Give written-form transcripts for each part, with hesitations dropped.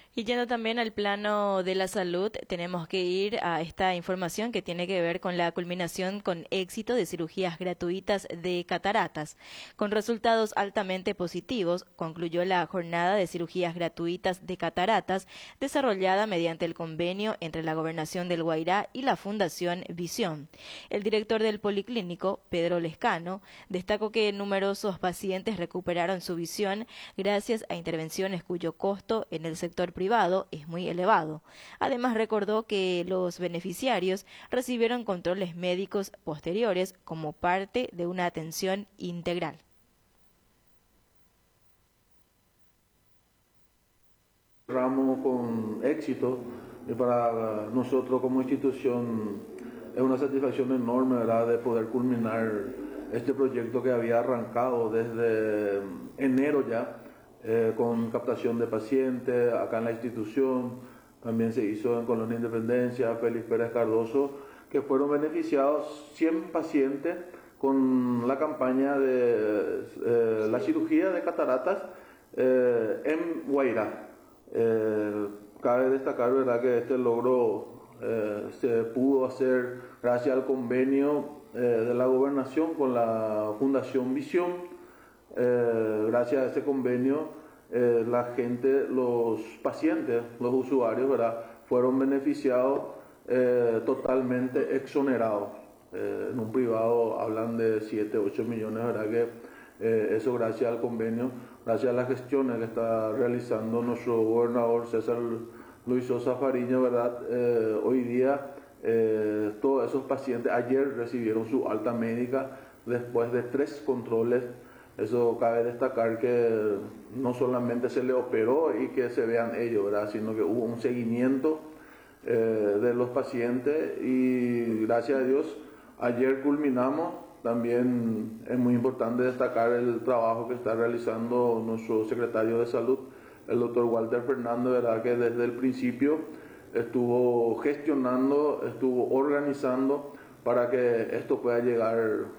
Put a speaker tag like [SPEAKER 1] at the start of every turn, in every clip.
[SPEAKER 1] Y yendo también al plano de la salud, tenemos que ir a esta información que tiene que ver con la culminación con éxito de cirugías gratuitas de cataratas. Con resultados altamente positivos, concluyó la jornada de cirugías gratuitas de cataratas desarrollada mediante el convenio entre la Gobernación del Guairá y la Fundación Visión. El director del Policlínico, Pedro Lescano, destacó que numerosos pacientes recuperaron su visión gracias a intervenciones cuyo costo en el sector privado es muy elevado. Además, recordó que los beneficiarios recibieron controles médicos posteriores como parte de una atención integral.
[SPEAKER 2] Cerramos con éxito y para nosotros como institución es una satisfacción enorme, ¿verdad?, de poder culminar este proyecto que había arrancado desde enero ya, con captación de pacientes acá en la institución. También se hizo en Colonia Independencia, Félix Pérez Cardoso, que fueron beneficiados 100 pacientes con la campaña de la cirugía de cataratas en Guairá. Cabe destacar, ¿verdad?, que este logro se pudo hacer gracias al convenio de la gobernación con la Fundación Visión. Gracias a ese convenio, la gente, los pacientes, los usuarios, ¿verdad?, fueron beneficiados totalmente exonerados. En un privado hablan de 7, 8 millones, ¿verdad?, que eso gracias al convenio, gracias a las gestiones que está realizando nuestro gobernador César Luis Sosa Fariña, ¿verdad? Hoy día todos esos pacientes ayer recibieron su alta médica después de 3 controles. Eso cabe destacar que no solamente se le operó y que se vean ellos, ¿verdad?, sino que hubo un seguimiento de los pacientes y gracias a Dios ayer culminamos. También es muy importante destacar el trabajo que está realizando nuestro secretario de Salud, el doctor Walter Fernández, ¿verdad?, que desde el principio estuvo gestionando, estuvo organizando para que esto pueda llegar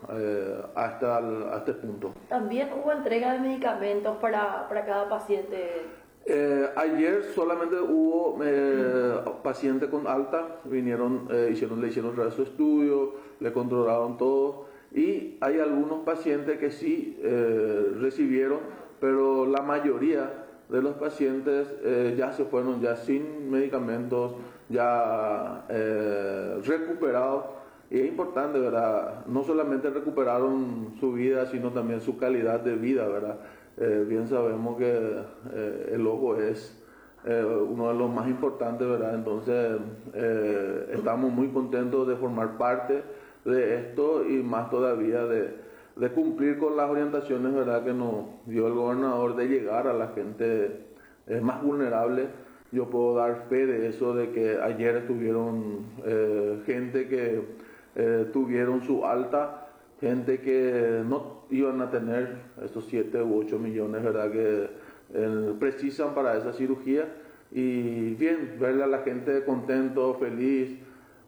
[SPEAKER 2] hasta este punto.
[SPEAKER 3] También hubo entrega de medicamentos para cada paciente.
[SPEAKER 2] Ayer solamente hubo pacientes con alta, vinieron, le hicieron su estudio, le controlaron todo. Y hay algunos pacientes que sí recibieron, pero la mayoría de los pacientes ya se fueron ya sin medicamentos, ya recuperados. Y es importante, ¿verdad?, no solamente recuperaron su vida, sino también su calidad de vida, ¿verdad? Bien sabemos que el ojo es uno de los más importantes, ¿verdad? Entonces estamos muy contentos de formar parte de esto y más todavía de cumplir con las orientaciones, ¿verdad?, que nos dio el gobernador de llegar a la gente más vulnerable. Yo puedo dar fe de eso, de que ayer estuvieron gente que tuvieron su alta, gente que no iban a tener esos 7 u 8 millones, ¿verdad?, que precisan para esa cirugía. Y bien, verle a la gente contento, feliz.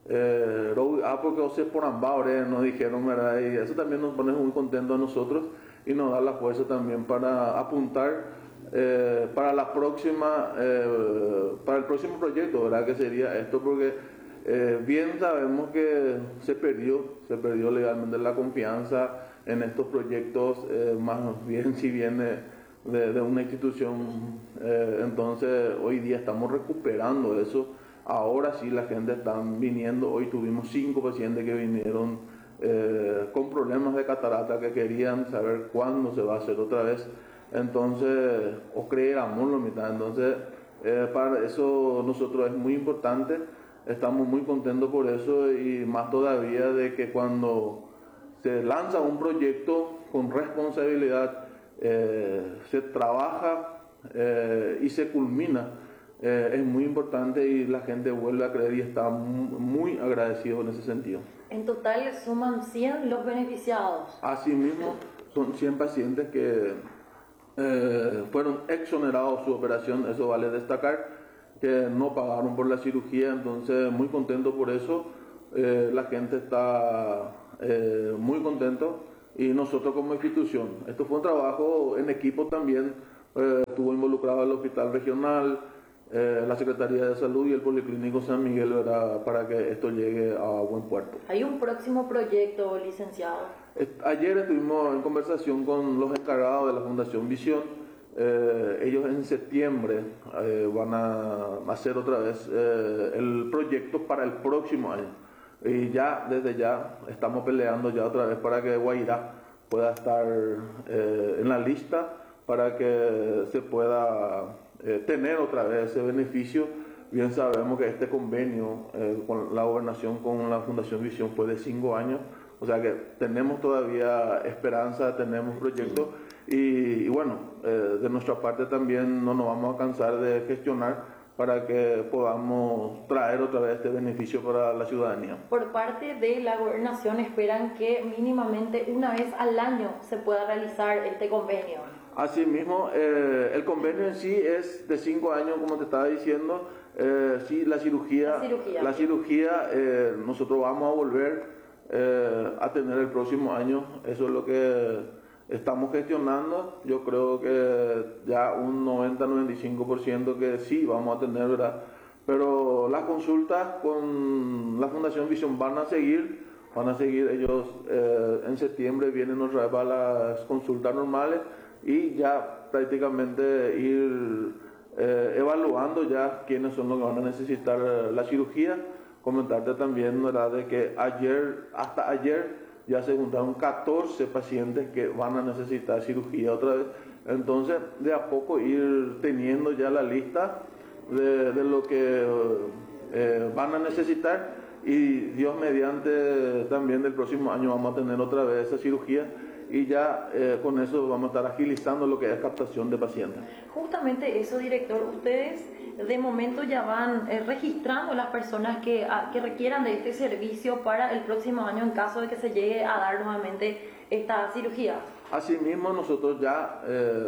[SPEAKER 2] Porque José por ambas nos dijeron, ¿verdad?, y eso también nos pone muy contentos a nosotros y nos da la fuerza también para apuntar para la próxima para el próximo proyecto, ¿verdad?, que sería esto, porque bien sabemos que se perdió legalmente la confianza en estos proyectos, más bien si viene de una institución, entonces hoy día estamos recuperando eso. Ahora sí la gente está viniendo. Hoy tuvimos 5 pacientes que vinieron con problemas de catarata, que querían saber cuándo se va a hacer otra vez. Entonces, o creéramos la mitad. Entonces, para eso nosotros es muy importante. Estamos muy contentos por eso y más todavía de que cuando se lanza un proyecto con responsabilidad, se trabaja y se culmina. Es muy importante y la gente vuelve a creer y está muy agradecido en ese sentido.
[SPEAKER 3] En total suman 100 los beneficiados.
[SPEAKER 2] Asimismo, son 100 pacientes que fueron exonerados su operación. Eso vale destacar, que no pagaron por la cirugía, entonces muy contento por eso. La gente está muy contento y nosotros como institución. Esto fue un trabajo en equipo también, estuvo involucrado el hospital regional, la Secretaría de Salud y el Policlínico San Miguel, ¿verdad?, para que esto llegue a buen puerto.
[SPEAKER 3] ¿Hay un próximo proyecto, licenciado?
[SPEAKER 2] Ayer estuvimos en conversación con los encargados de la Fundación Visión. Ellos en septiembre van a hacer otra vez el proyecto para el próximo año. Y ya, desde ya, estamos peleando ya otra vez para que Guairá pueda estar en la lista, para que se pueda tener otra vez ese beneficio. Bien sabemos que este convenio con la gobernación, con la Fundación Visión, fue de 5 años, o sea que tenemos todavía esperanza, tenemos proyectos y bueno, de nuestra parte también no nos vamos a cansar de gestionar para que podamos traer otra vez este beneficio para la ciudadanía.
[SPEAKER 3] Por parte de la gobernación esperan que mínimamente una vez al año se pueda realizar este convenio.
[SPEAKER 2] Asimismo, el convenio en sí es de 5 años, como te estaba diciendo. Sí, la cirugía nosotros vamos a volver a tener el próximo año. Eso es lo que estamos gestionando. Yo creo que ya un 90-95% que sí vamos a tener, ¿verdad? Pero las consultas con la Fundación Visión van a seguir. Ellos en septiembre vienen otra vez para las consultas normales y ya prácticamente ir evaluando ya quiénes son los que van a necesitar la cirugía. Comentarte también, ¿verdad?, de que hasta ayer ya se juntaron 14 pacientes que van a necesitar cirugía otra vez. Entonces, de a poco ir teniendo ya la lista de lo que van a necesitar, y Dios mediante también del próximo año vamos a tener otra vez esa cirugía y ya con eso vamos a estar agilizando lo que es captación de pacientes.
[SPEAKER 3] Justamente eso, director, ustedes de momento ya van registrando las personas que requieran de este servicio para el próximo año en caso de que se llegue a dar nuevamente esta cirugía. Asimismo,
[SPEAKER 2] nosotros ya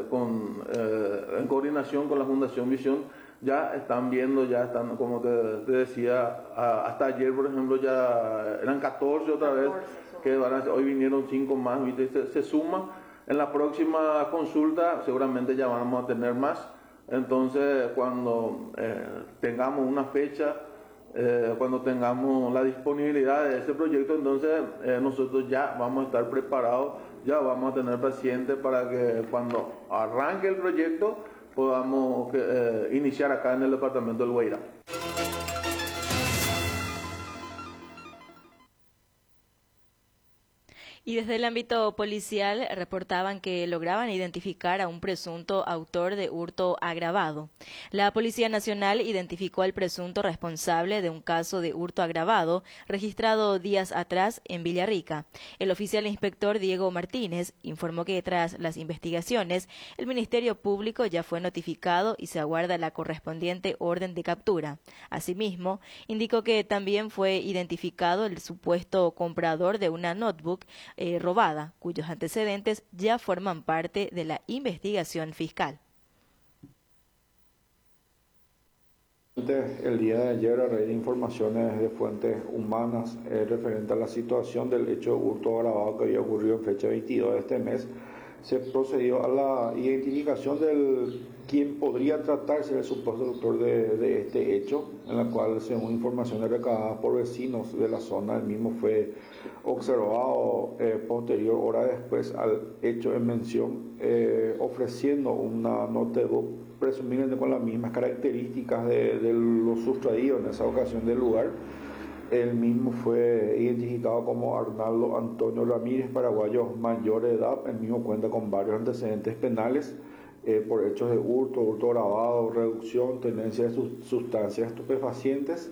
[SPEAKER 2] en coordinación con la Fundación Visión ya están viendo, ya están, como te decía, hasta ayer por ejemplo ya eran 14 otra vez, que hoy vinieron 5 más, ¿viste? Se suma. En la próxima consulta seguramente ya vamos a tener más. Entonces, cuando tengamos una fecha, cuando tengamos la disponibilidad de ese proyecto, entonces nosotros ya vamos a estar preparados, ya vamos a tener pacientes para que cuando arranque el proyecto podamos iniciar acá en el departamento del Guairá.
[SPEAKER 1] Y desde el ámbito policial reportaban que lograban identificar a un presunto autor de hurto agravado. La Policía Nacional identificó al presunto responsable de un caso de hurto agravado registrado días atrás en Villarrica. El oficial inspector Diego Martínez informó que tras las investigaciones, el Ministerio Público ya fue notificado y se aguarda la correspondiente orden de captura. Asimismo, indicó que también fue identificado el supuesto comprador de una notebook robada, cuyos antecedentes ya forman parte de la investigación fiscal.
[SPEAKER 4] El día de ayer, a raíz de informaciones de fuentes humanas referente a la situación del hecho de hurto agravado que había ocurrido en fecha 22 de este mes, se procedió a la identificación del quien podría tratarse del supuesto autor de este hecho, en la cual, según informaciones recabadas por vecinos de la zona, el mismo fue observado posterior, hora después al hecho en mención, ofreciendo una notebook presumiblemente con las mismas características de lo sustraído en esa ocasión del lugar. El mismo fue identificado como Arnaldo Antonio Ramírez, paraguayo mayor de edad. El mismo cuenta con varios antecedentes penales por hechos de hurto agravado, reducción, tenencia de sustancias estupefacientes.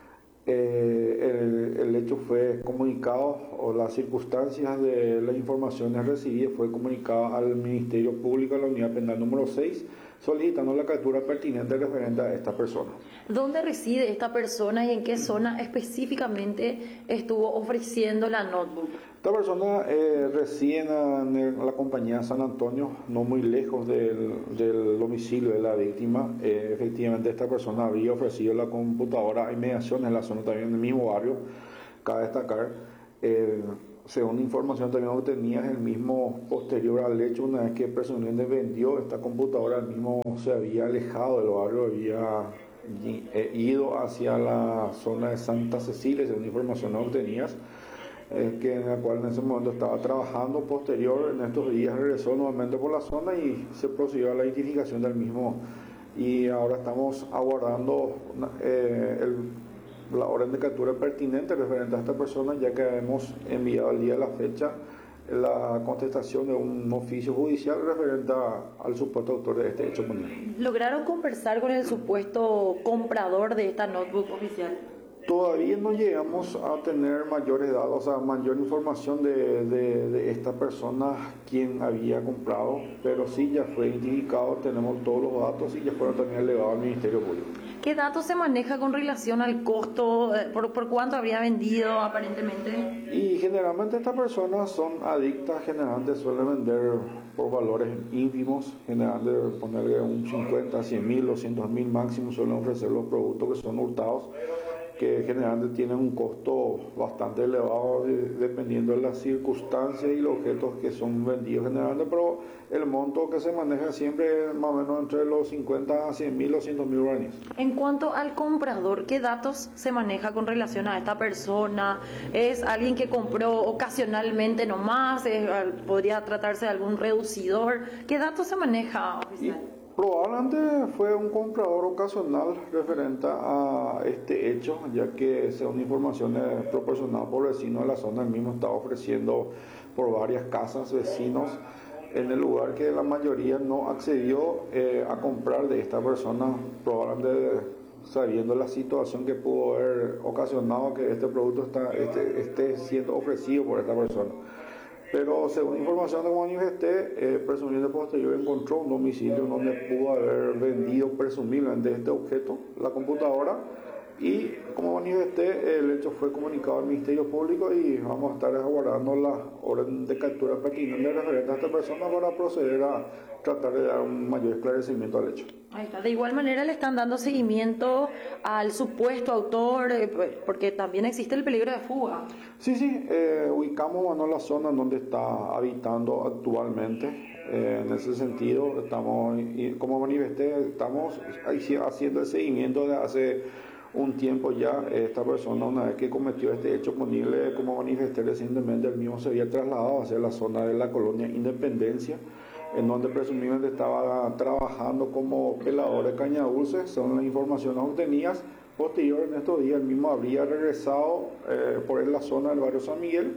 [SPEAKER 4] El hecho fue comunicado, o las circunstancias de las informaciones recibidas fue comunicado al Ministerio Público de la Unidad Penal número 6, solicitando la captura pertinente referente a esta persona.
[SPEAKER 3] ¿Dónde reside esta persona y en qué zona específicamente estuvo ofreciendo la notebook?
[SPEAKER 4] Esta persona reside en la compañía San Antonio, no muy lejos del domicilio de la víctima. Efectivamente, esta persona habría ofrecido la computadora a inmediaciones en la zona también del mismo barrio. Cabe destacar, según información también obtenida, el mismo posterior al hecho, una vez que el presuntamente vendió esta computadora, el mismo se había alejado del barrio, había ido hacia la zona de Santa Cecilia, según información obtenidas, que en la cual en ese momento estaba trabajando. Posterior, en estos días regresó nuevamente por la zona y se procedió a la identificación del mismo, y ahora estamos aguardando la orden de captura pertinente referente a esta persona, ya que hemos enviado el día de la fecha la contestación de un oficio judicial referente al supuesto autor de este hecho punible.
[SPEAKER 3] ¿Lograron conversar con el supuesto comprador de esta notebook oficial?
[SPEAKER 4] Todavía no llegamos a tener mayores datos, o sea, mayor información de esta persona, quien había comprado, pero sí ya fue identificado, tenemos todos los datos y ya fueron también elevados al Ministerio Público.
[SPEAKER 3] ¿Qué datos se maneja con relación al costo? ¿Por cuánto habría vendido aparentemente?
[SPEAKER 4] Y generalmente estas personas son adictas, generalmente suelen vender por valores ínfimos, generalmente ponerle un 50, 100 mil, 200 mil máximo, suelen ofrecer los productos que son hurtados, que generalmente tienen un costo bastante elevado dependiendo de las circunstancias y los objetos que son vendidos generalmente, pero el monto que se maneja siempre más o menos entre los 50 a 100 mil o 200 mil guaraníes.
[SPEAKER 3] En cuanto al comprador, ¿qué datos se maneja con relación a esta persona? ¿Es alguien que compró ocasionalmente nomás? ¿Podría tratarse de algún reducidor? ¿Qué datos se maneja, oficial?
[SPEAKER 4] Probablemente fue un comprador ocasional referente a este hecho, ya que según informaciones proporcionadas por vecinos de la zona, el mismo estaba ofreciendo por varias casas vecinos en el lugar que la mayoría no accedió a comprar de esta persona, probablemente sabiendo la situación que pudo haber ocasionado que este producto esté siendo ofrecido por esta persona. Pero según información que manifesté, presumible posterior encontró un domicilio donde pudo haber vendido presumiblemente este objeto, la computadora, y como manifesté, el hecho fue comunicado al Ministerio Público y vamos a estar aguardando la orden de captura pertinente referente a esta persona para proceder a tratar de dar un mayor esclarecimiento al hecho.
[SPEAKER 3] Ahí está. De igual manera le están dando seguimiento al supuesto autor, porque también existe el peligro de fuga.
[SPEAKER 4] Sí, ubicamos la zona donde está habitando actualmente. En ese sentido, estamos, como manifesté, estamos haciendo el seguimiento de hace un tiempo ya. Esta persona, una vez que cometió este hecho punible, como manifesté recientemente, el mismo se había trasladado hacia la zona de la colonia Independencia, en donde presumiblemente estaba trabajando como pelador de caña dulce, son las informaciones obtenidas. Posterior, en estos días, el mismo habría regresado por la zona del barrio San Miguel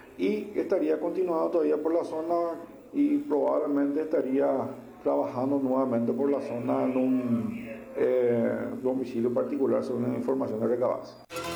[SPEAKER 4] y estaría continuando todavía por la zona y probablemente estaría trabajando nuevamente por la zona en un domicilio particular, según las informaciones recabadas.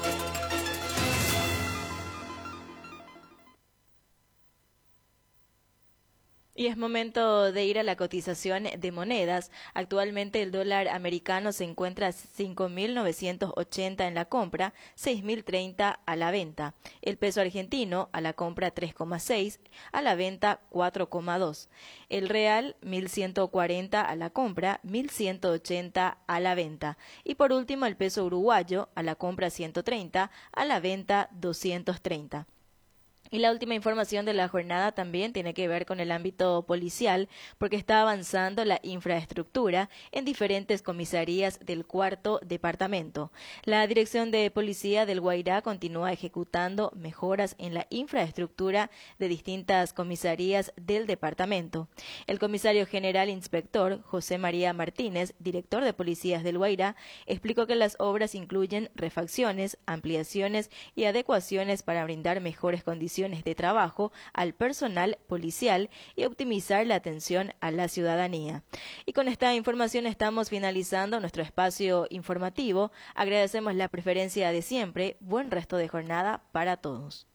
[SPEAKER 1] Y es momento de ir a la cotización de monedas. Actualmente el dólar americano se encuentra a 5.980 en la compra, 6.030 a la venta. El peso argentino a la compra 3,6, a la venta 4,2. El real 1.140 a la compra, 1.180 a la venta. Y por último el peso uruguayo a la compra 130, a la venta 230. Y la última información de la jornada también tiene que ver con el ámbito policial, porque está avanzando la infraestructura en diferentes comisarías del cuarto departamento. La Dirección de Policía del Guairá continúa ejecutando mejoras en la infraestructura de distintas comisarías del departamento. El comisario general inspector José María Martínez, director de Policías del Guairá, explicó que las obras incluyen refacciones, ampliaciones y adecuaciones para brindar mejores condiciones de trabajo al personal policial y optimizar la atención a la ciudadanía. Y con esta información estamos finalizando nuestro espacio informativo. Agradecemos la preferencia de siempre. Buen resto de jornada para todos.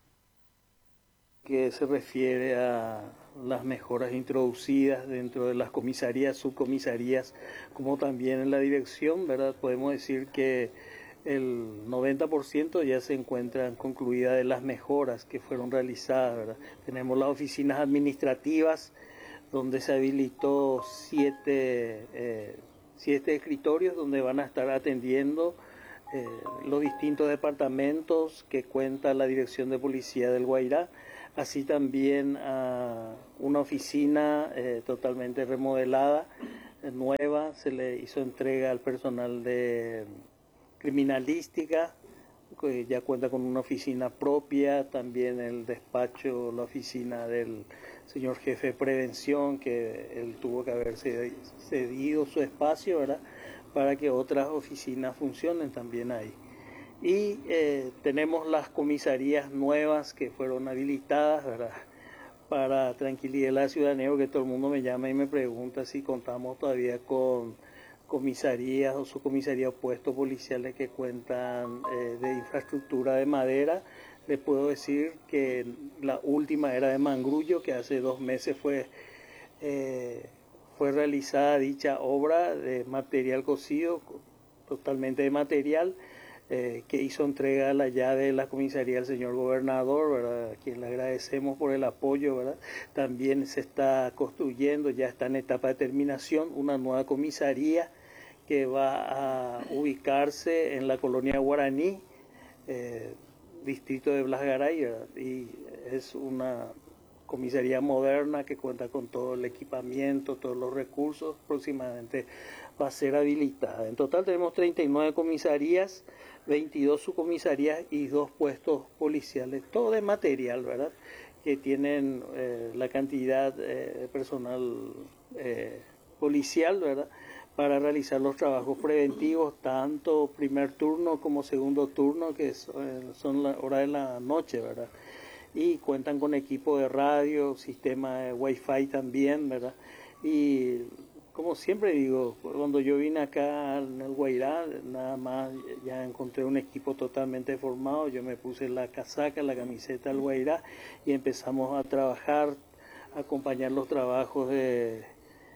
[SPEAKER 5] Que se refiere a las mejoras introducidas dentro de las comisarías, subcomisarías, como también en la dirección, ¿verdad? Podemos decir que el 90% ya se encuentran concluidas de las mejoras que fueron realizadas, ¿verdad? Tenemos las oficinas administrativas donde se habilitó 7 escritorios donde van a estar atendiendo los distintos departamentos que cuenta la Dirección de Policía del Guairá, así también a una oficina totalmente remodelada, nueva, se le hizo entrega al personal de criminalística, que ya cuenta con una oficina propia, también el despacho, la oficina del señor jefe de prevención, que él tuvo que haber cedido su espacio, ¿verdad?, para que otras oficinas funcionen también ahí. Y tenemos las comisarías nuevas que fueron habilitadas, ¿verdad?, para tranquilidad de la ciudadanía, porque todo el mundo me llama y me pregunta si contamos todavía con comisarías o subcomisarías o puestos policiales que cuentan de infraestructura de madera. Les puedo decir que la última era de Mangrullo, que hace 2 meses fue realizada dicha obra de material cocido, totalmente de material, que hizo entrega a la llave de la comisaría del señor gobernador, ¿verdad?, a quien le agradecemos por el apoyo, ¿verdad? También se está construyendo, ya está en etapa de terminación, una nueva comisaría que va a ubicarse en la colonia Guaraní, distrito de Blas Garay, ¿verdad?, y es una comisaría moderna que cuenta con todo el equipamiento, todos los recursos, próximamente va a ser habilitada. En total tenemos 39 comisarías, 22 subcomisarías y 2 puestos policiales, todo de material, ¿verdad?, que tienen la cantidad de personal policial, ¿verdad?, para realizar los trabajos preventivos, tanto primer turno como segundo turno, que son la hora de la noche, ¿verdad?, y cuentan con equipo de radio, sistema de Wi-Fi también, ¿verdad? Y como siempre digo, cuando yo vine acá en el Guairá, nada más ya encontré un equipo totalmente formado, yo me puse la casaca, la camiseta del Guairá y empezamos a trabajar, a acompañar los trabajos del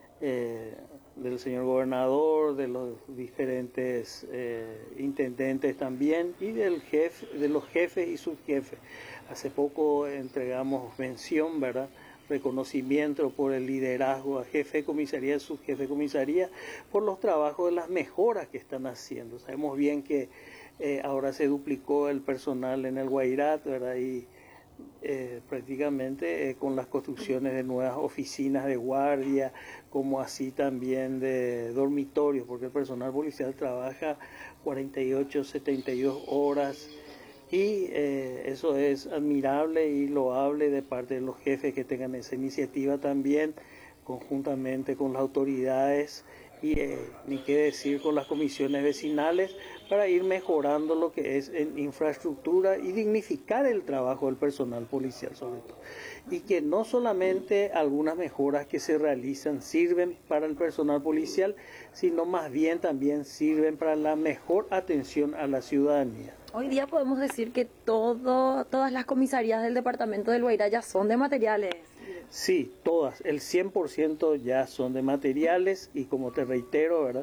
[SPEAKER 5] señor gobernador, de los diferentes intendentes también y de los jefes y subjefes. Hace poco entregamos mención, ¿verdad?, reconocimiento por el liderazgo a jefe de comisaría, subjefe de comisaría, por los trabajos de las mejoras que están haciendo. Sabemos bien que ahora se duplicó el personal en el Guairat, ¿verdad?, y prácticamente con las construcciones de nuevas oficinas de guardia, como así también de dormitorios, porque el personal policial trabaja 48, 72 horas, y eso es admirable y loable de parte de los jefes que tengan esa iniciativa también, conjuntamente con las autoridades y ni qué decir con las comisiones vecinales, para ir mejorando lo que es en infraestructura y dignificar el trabajo del personal policial sobre todo. Y que no solamente algunas mejoras que se realizan sirven para el personal policial, sino más bien también sirven para la mejor atención a la ciudadanía.
[SPEAKER 3] Hoy día podemos decir que todas las comisarías del departamento del Guairá ya son de materiales.
[SPEAKER 5] Sí, todas, el 100% ya son de materiales y como te reitero, ¿verdad?,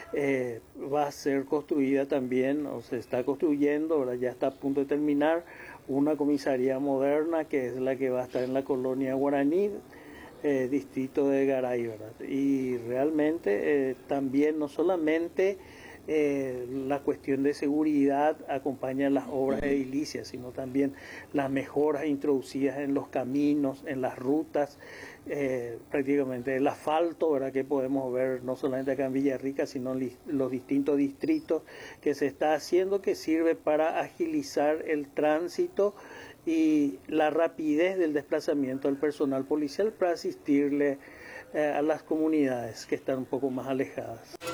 [SPEAKER 5] va a ser construida también, o se está construyendo, ¿verdad?, ya está a punto de terminar, una comisaría moderna que es la que va a estar en la colonia Guaraní, distrito de Garay, ¿verdad? Y realmente también no solamente la cuestión de seguridad acompaña las obras edilicias, sino también las mejoras introducidas en los caminos, en las rutas, prácticamente el asfalto, ¿verdad?, que podemos ver no solamente acá en Villarrica, sino en los distintos distritos que se está haciendo, que sirve para agilizar el tránsito y la rapidez del desplazamiento del personal policial para asistirle a las comunidades que están un poco más alejadas.